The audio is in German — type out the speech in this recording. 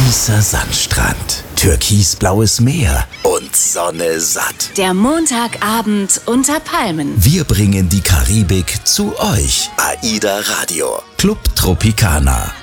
Weißer Sandstrand, türkisblaues Meer und Sonne satt. Der Montagabend unter Palmen. Wir bringen die Karibik zu euch. AIDA Radio, Club Tropicana.